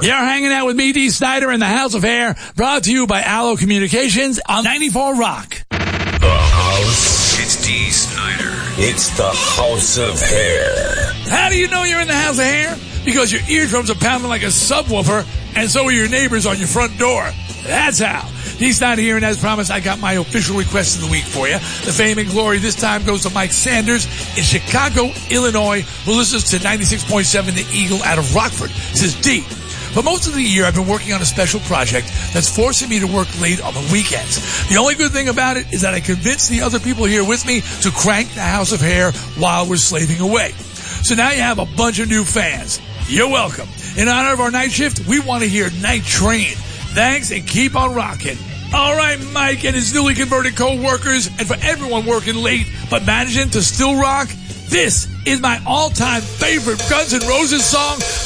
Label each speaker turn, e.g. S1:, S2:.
S1: You're hanging out with me, D. Snyder, in the House of Hair, brought to you by Allo Communications on 94 Rock.
S2: The House. It's D. Snyder. It's the House of Hair.
S1: How do you know you're in the House of Hair? Because your eardrums are pounding like a subwoofer, and so are your neighbors on your front door. That's how. D. Snyder here, and as promised, I got my official request of the week for you. The fame and glory this time goes to Mike Sanders in Chicago, Illinois, who listens to 96.7 The Eagle out of Rockford. Says, D, for most of the year, I've been working on a special project that's forcing me to work late on the weekends. The only good thing about it is that I convinced the other people here with me to crank the House of Hair while we're slaving away. So now you have a bunch of new fans. You're welcome. In honor of our night shift, we want to hear Night Train. Thanks, and keep on rocking. All right, Mike and his newly converted co-workers, and for everyone working late but managing to still rock, this is my all-time favorite Guns N' Roses song